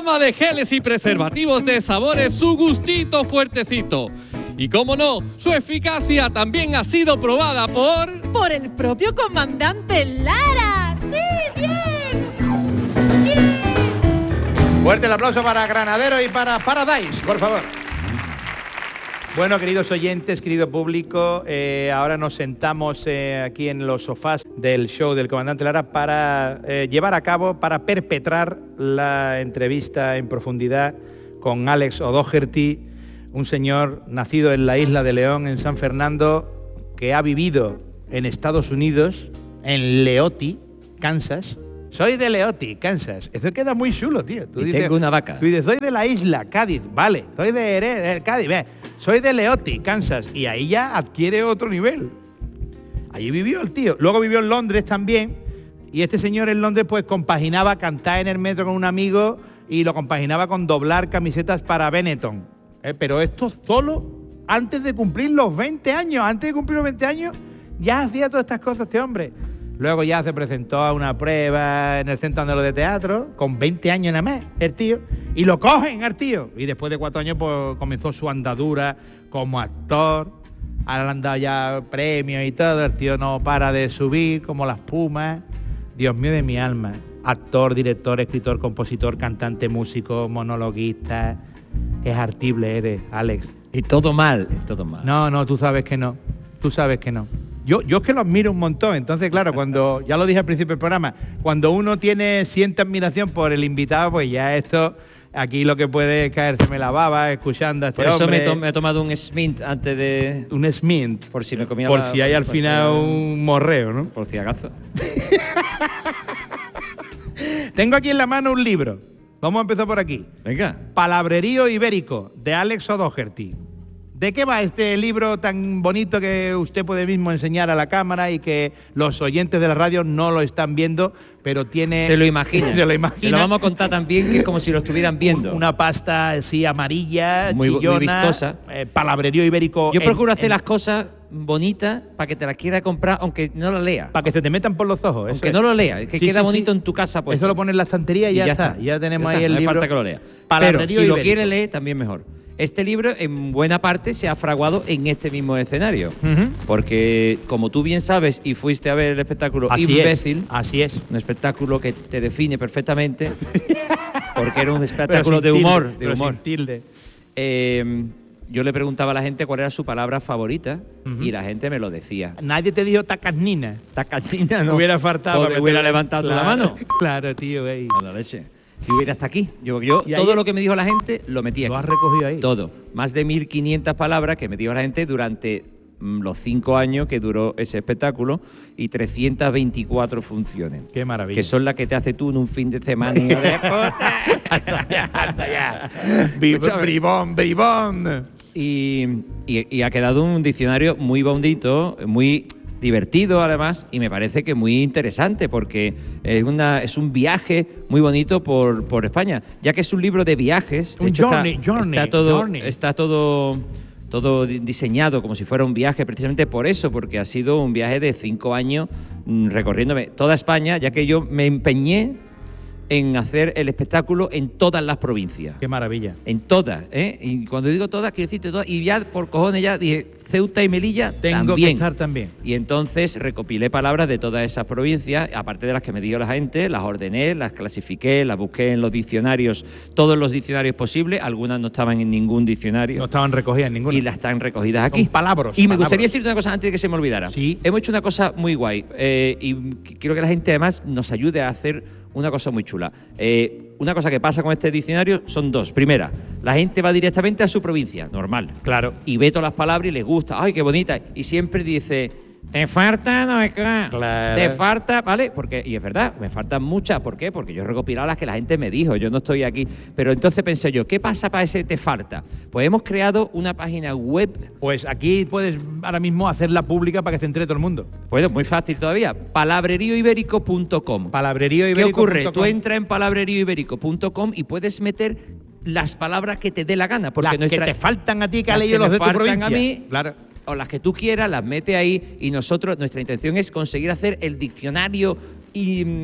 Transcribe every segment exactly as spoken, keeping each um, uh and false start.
gama de geles y preservativos de sabores, su gustito fuertecito. Y cómo no, su eficacia también ha sido probada por... Por el propio comandante Lara. ¡Sí, bien! ¡Bien! Fuerte el aplauso para Granadero y para Paradise, por favor. Bueno, queridos oyentes, querido público, eh, ahora nos sentamos eh, aquí en los sofás del show del comandante Lara para eh, llevar a cabo, para perpetrar la entrevista en profundidad con Alex O'Doherty, un señor nacido en la isla de León, en San Fernando, que ha vivido en Estados Unidos, en Leoti, Kansas. Soy de Leoti, Kansas. Eso queda muy chulo, tío. Tú y dices, tengo una vaca. Tú dices, soy de la isla, Cádiz. Vale, soy de, de Cádiz. Ve, soy de Leoti, Kansas. Y ahí ya adquiere otro nivel. Allí vivió el tío. Luego vivió en Londres también. Y este señor en Londres pues compaginaba cantar en el metro con un amigo y lo compaginaba con doblar camisetas para Benetton. Eh, pero esto solo antes de cumplir los veinte años. Antes de cumplir los veinte años ya hacía todas estas cosas este hombre. Luego ya se presentó a una prueba en el Centro Andaluz de Teatro, con veinte años nada más, el tío, y lo cogen al tío. Y después de cuatro años pues comenzó su andadura como actor. Ahora le han dado ya premios y todo, el tío no para de subir como las pumas. Dios mío de mi alma. Actor, director, escritor, compositor, cantante, músico, monologuista. Qué artible eres, Alex. Y todo mal, todo mal. No, no, tú sabes que no. Tú sabes que no. Yo, yo es que lo admiro un montón, entonces claro, cuando, ya lo dije al principio del programa, cuando uno tiene, siente admiración por el invitado, pues ya esto, aquí lo que puede es caérseme la baba escuchando a este Por eso hombre. me, to me he tomado un Smint antes de... Un Smint. Por si me comía Por la, si hay al por final si, un morreo, ¿no? Por si acaso. Tengo aquí en la mano un libro. Vamos a empezar por aquí. Venga. Palabrerío Ibérico, de Alex O'Doherty. ¿De qué va este libro tan bonito que usted puede mismo enseñar a la cámara y que los oyentes de la radio no lo están viendo, pero tiene... Se lo imagina. Se lo imagina. Se lo vamos a contar también, que es como si lo estuvieran viendo. Una pasta así amarilla, muy, chillona, muy vistosa. Eh, palabrerío ibérico. Yo en, procuro hacer en, las cosas bonitas para que te las quiera comprar, aunque no las lea. Para que se te metan por los ojos. Aunque eso no es. lo lea, es que sí, queda sí, bonito sí. en tu casa. Puesto. Eso lo pones en la estantería y, y ya, ya está. está. Ya tenemos ya ahí está. el no libro. No hace falta que lo lea. Pero si lo quiere leer, también mejor. Este libro, en buena parte, se ha fraguado en este mismo escenario. Uh-huh. Porque, como tú bien sabes, y fuiste a ver el espectáculo así Imbécil. Es, así es. Un espectáculo que te define perfectamente. Porque era un espectáculo de humor. Tilde, de humor. Sin tilde. Eh, yo le preguntaba a la gente cuál era su palabra favorita uh-huh. y la gente me lo decía. Nadie te dijo tacasnina. Tacasnina no. Hubiera faltado. Porque hubiera levantado claro, tú la mano. Claro, tío. Ey. No, no, leche. Si hubiera hasta aquí. Yo, yo todo lo que me dijo la gente lo metí aquí. ¿Lo has recogido ahí? Todo. Más de mil quinientas palabras que me dijo la gente durante mm, los cinco años que duró ese espectáculo y trescientas veinticuatro funciones. Qué maravilla. Que son las que te haces tú en un fin de semana. anda ya, anda ya. Bribón, bribón. Y, y, y ha quedado un diccionario muy bonito, muy... divertido además y me parece que muy interesante porque es, una, es un viaje muy bonito por, por España, ya que es un libro de viajes. De un hecho, journey, está, journey, está todo, journey. está todo, todo diseñado como si fuera un viaje precisamente por eso, porque ha sido un viaje de cinco años mmm, recorriéndome toda España, ya que yo me empeñé en hacer el espectáculo en todas las provincias. Qué maravilla. En todas, ¿eh? Y cuando digo todas, quiero decirte todas. Y ya por cojones ya dije, Ceuta y Melilla Tengo también. que estar también. Y entonces recopilé palabras de todas esas provincias, aparte de las que me dio la gente, las ordené, las clasifiqué, las busqué en los diccionarios, todos los diccionarios posibles. Algunas no estaban en ningún diccionario. No estaban recogidas en ninguno. Y las están recogidas aquí. Son palabras. Y me palabras. gustaría decirte una cosa antes de que se me olvidara. Sí. Hemos hecho una cosa muy guay. Eh, y quiero que la gente además nos ayude a hacer una cosa muy chula. Eh, una cosa que pasa con este diccionario son dos. Primera, la gente va directamente a su provincia, normal. Claro. Y ve todas las palabras y le gusta. ¡Ay, qué bonita! Y siempre dice, te falta, no es claro. Claro. Te falta, ¿vale? Porque, y es verdad, me faltan muchas. ¿Por qué? Porque yo he recopilado las que la gente me dijo. Yo no estoy aquí. Pero entonces pensé yo, ¿qué pasa para ese te falta? Pues hemos creado una página web. Pues aquí puedes ahora mismo hacerla pública para que se entere todo el mundo. Pues muy fácil todavía. palabrerío ibérico punto com. palabrerío ibérico punto com. ¿Qué ocurre? Tú entras en palabrerío ibérico punto com y puedes meter las palabras que te dé la gana. Porque las nuestra, que te faltan a ti, que las ha leído que los me de tu faltan provincia. a mí, claro. O las que tú quieras, las mete ahí y nosotros, nuestra intención es conseguir hacer el diccionario y,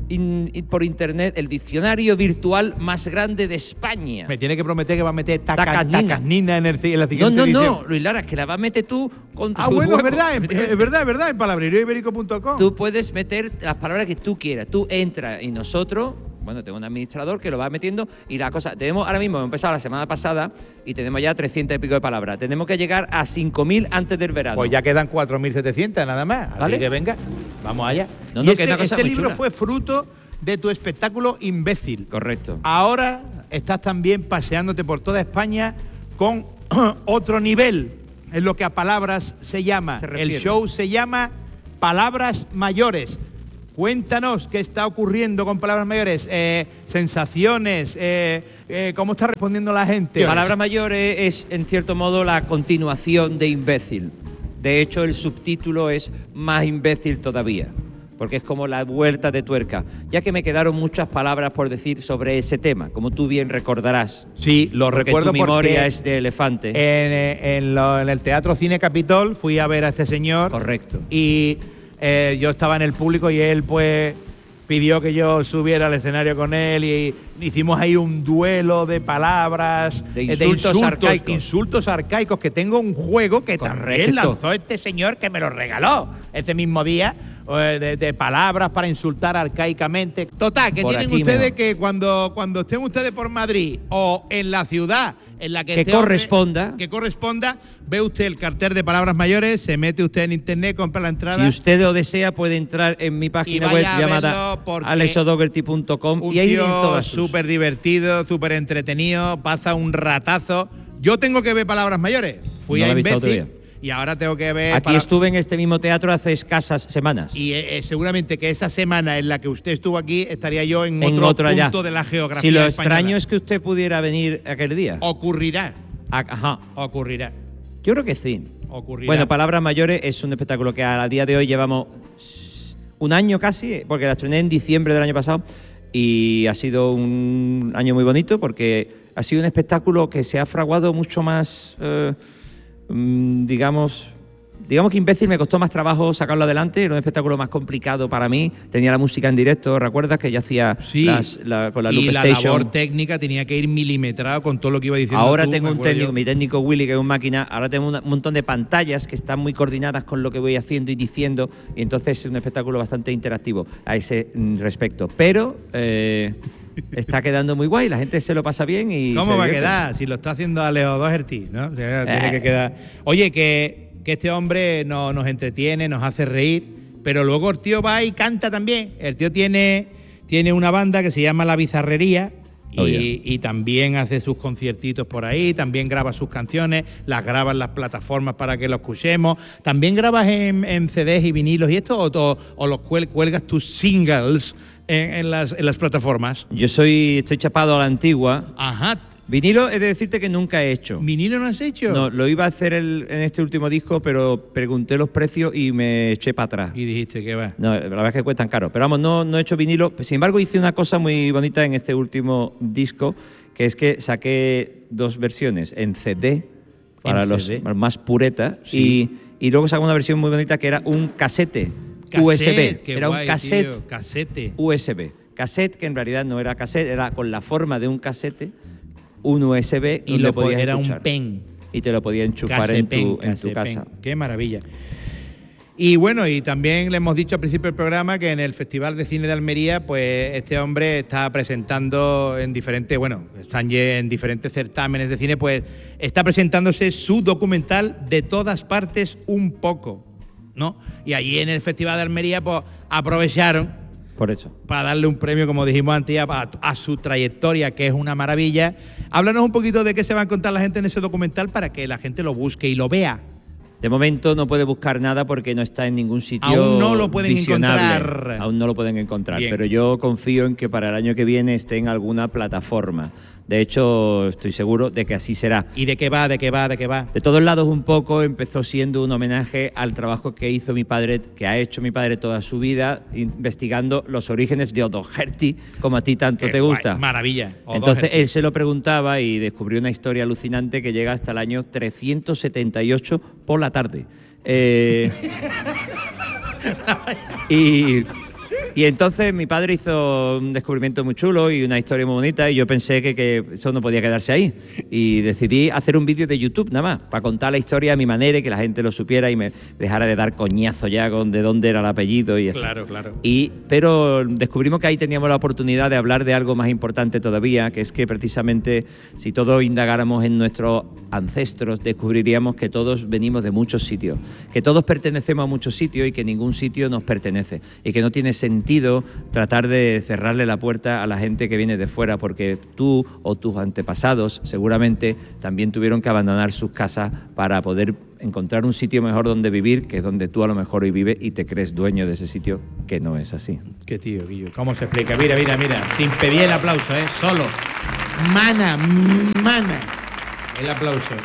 in- in- por internet el diccionario virtual más grande de España. Me tiene que prometer que va a meter taca- Tacanina. tacanina en, el, en la No, siguiente no, edición. no, Luis Lara, es que la vas a meter tú con Ah, tu bueno, es hueco. verdad, es, es verdad, es verdad, en palabrerío ibérico punto com. Tú puedes meter las palabras que tú quieras. Tú entras y nosotros, bueno, tengo un administrador que lo va metiendo y la cosa. Tenemos ahora mismo, hemos empezado la semana pasada y tenemos ya trescientas y pico de palabras. Tenemos que llegar a cinco mil antes del verano. Pues ya quedan cuatro mil setecientas nada más. ¿Vale? Así que venga, vamos allá. No, Y no, este, que es una cosa este muy libro chula. fue fruto de tu espectáculo Imbécil. Correcto. Ahora estás también paseándote por toda España con otro nivel, en lo que a palabras se llama. Se El refiere. show se llama Palabras Mayores. Cuéntanos qué está ocurriendo con Palabras Mayores, eh, sensaciones, eh, eh, cómo está respondiendo la gente. Palabras mayores es, en cierto modo, la continuación de imbécil. De hecho, el subtítulo es más imbécil todavía, porque es como la vuelta de tuerca, ya que me quedaron muchas palabras por decir sobre ese tema, como tú bien recordarás. Sí, lo Porque recuerdo tu memoria porque es de elefante. en, eh, en lo- en el Teatro Cine Capitol fui a ver a este señor. Correcto. Y eh, yo estaba en el público y él pues pidió que yo subiera al escenario con él y hicimos ahí un duelo de palabras, De eh, insultos arcaicos. insultos arcaicos, que tengo un juego que también Correcto. lanzó este señor que me lo regaló ese mismo día, eh, de, de palabras para insultar arcaicamente. Total, que Por tienen aquí ustedes mejor. que cuando, cuando estén ustedes por Madrid o en la ciudad en la que, Que este hombre- corresponda. que corresponda, ve usted el cartel de Palabras Mayores, se mete usted en internet, compra la entrada. Si usted lo desea, puede entrar en mi página web vaya a llamada verlo porque alex o'dougherty punto com un y ahí vienen tío todas sus- súper divertido, súper entretenido, pasa un ratazo. Yo tengo que ver Palabras Mayores. Fui No a la he visto Imbécil todavía. y ahora tengo que ver. Aquí Pala- estuve en este mismo teatro hace escasas semanas. Y eh, eh, seguramente que esa semana en la que usted estuvo aquí estaría yo en, en otro, otro allá. punto de la geografía Si lo española. extraño es que usted pudiera venir aquel día. Ocurrirá, Ah, Ajá. ocurrirá. Yo creo que sí. Ocurrirá. Bueno, Palabras Mayores es un espectáculo que a día de hoy llevamos un año casi, porque la estrené en diciembre del año pasado y ha sido un año muy bonito porque ha sido un espectáculo que se ha fraguado mucho más, eh, mm, digamos, digamos que Imbécil me costó más trabajo sacarlo adelante, era un espectáculo más complicado para mí, tenía la música en directo, ¿recuerdas que yo hacía Sí, las- la- con la y Loop la Station? labor técnica tenía que ir milimetrado con todo lo que iba diciendo. Ahora tú, tengo me un acuerdo técnico, yo. mi técnico Willy, que es un máquina, ahora tengo una- un montón de pantallas que están muy coordinadas con lo que voy haciendo y diciendo, y entonces es un espectáculo bastante interactivo a ese mm, respecto. Pero eh, está quedando muy guay, la gente se lo pasa bien y... ¿Cómo se va a divierte. quedar? Si lo está haciendo Alex O'Doherty, ¿no? O sea, tiene Eh. que quedar. Oye, que, que este hombre no, nos entretiene, nos hace reír, pero luego el tío va y canta también. El tío tiene, tiene una banda que se llama La Bizarrería. Y, Oh, yeah. y también hace sus conciertitos por ahí, también graba sus canciones, las graba en las plataformas para que lo escuchemos. ¿También grabas en, en C Ds y vinilos y esto? ¿O, o, o los cuel- cuelgas tus singles en, en las, en las plataformas? Yo soy, estoy chapado a la antigua. Ajá. Vinilo he de decirte que nunca he hecho. ¿Vinilo no has hecho? No, lo iba a hacer el- en este último disco, pero pregunté los precios y me eché para atrás. Y dijiste que va. No, la verdad es que cuestan caro. Pero vamos, no, no he hecho vinilo. Sin embargo, hice una cosa muy bonita en este último disco, que es que saqué dos versiones en C D, para En los C D. más puretas, Sí. y, y luego saqué una versión muy bonita que era un casete, U S B. Cassette, qué Era guay, un cassette tío, casete. U S B. Cassette, que en realidad no era cassette, era con la forma de un casete, un U S B, Y donde lo po- podías era un escuchar. pen. Y te lo podía enchufar en tu, en tu Casepen. casa. Qué maravilla. Y bueno, y también le hemos dicho al principio del programa que en el Festival de Cine de Almería, pues este hombre está presentando en diferentes, bueno, están ya en diferentes certámenes de cine, pues está presentándose su documental De todas partes un poco, ¿no? Y allí en el Festival de Almería, pues aprovecharon Por eso. para darle un premio, como dijimos antes, a, a su trayectoria, que es una maravilla. Háblanos un poquito de qué se va a contar la gente en ese documental para que la gente lo busque y lo vea. De momento no puede buscar nada porque no está en ningún sitio. Aún no lo pueden visionable. encontrar. Aún no lo pueden encontrar. Bien. Pero yo confío en que para el año que viene esté en alguna plataforma. De hecho, estoy seguro de que así será. ¿Y de qué va, de qué va, de qué va? De todos lados un poco empezó siendo un homenaje al trabajo que hizo mi padre, que ha hecho mi padre toda su vida, investigando los orígenes de O'Doherty, como a ti tanto Qué te gusta. guay, maravilla. Entonces O'Doherty. él se lo preguntaba y descubrió una historia alucinante que llega hasta el año trescientos setenta y ocho por la tarde. Eh, y, Y entonces mi padre hizo un descubrimiento muy chulo y una historia muy bonita y yo pensé que, que eso no podía quedarse ahí. Y decidí hacer un vídeo de YouTube nada más, para contar la historia a mi manera y que la gente lo supiera y me dejara de dar coñazo ya con de dónde era el apellido. Y Claro, claro. Y, pero descubrimos que ahí teníamos la oportunidad de hablar de algo más importante todavía, que es que precisamente si todos indagáramos en nuestros ancestros, descubriríamos que todos venimos de muchos sitios, que todos pertenecemos a muchos sitios y que ningún sitio nos pertenece y que no tiene sentido tratar de cerrarle la puerta a la gente que viene de fuera, porque tú o tus antepasados seguramente también tuvieron que abandonar sus casas para poder encontrar un sitio mejor donde vivir, que es donde tú a lo mejor hoy vives y te crees dueño de ese sitio, que no es así. Qué tío, Guillo. ¿Cómo se explica? Mira, mira, mira. Sin pedir el aplauso, ¿eh? Solo. Mana, mana. El aplauso.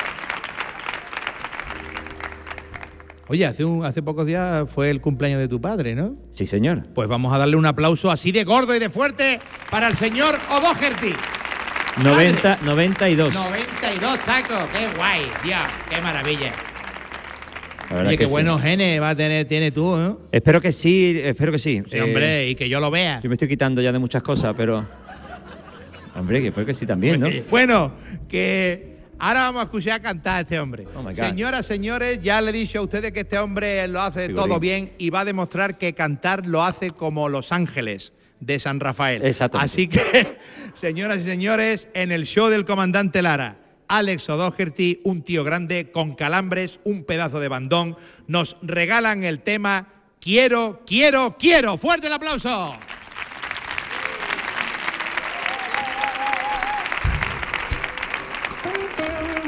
Oye, hace, un, hace pocos días fue el cumpleaños de tu padre, ¿no? Sí, señor. Pues vamos a darle un aplauso así de gordo y de fuerte para el señor O'Doherty. noventa, noventa y dos. noventa y dos tacos. Qué guay, Dios, qué maravilla. La verdad Oye, qué que sí. buenos genes va a tener, tiene tú, ¿no? Espero que sí, espero que sí. Sí, Eh, hombre, y que yo lo vea. Yo me estoy quitando ya de muchas cosas, pero... Hombre, que espero que sí también, ¿no? Bueno, que ahora vamos a escuchar cantar a este hombre. Oh, my God. Señoras, señores, ya le he dicho a ustedes que este hombre lo hace Figurín. todo bien y va a demostrar que cantar lo hace como Los Ángeles de San Rafael. Exactamente. Así que, señoras y señores, en el show del comandante Lara, Alex O'Doherty, un tío grande, con calambres, un pedazo de bandón, nos regalan el tema Quiero, quiero, quiero. ¡Fuerte el aplauso!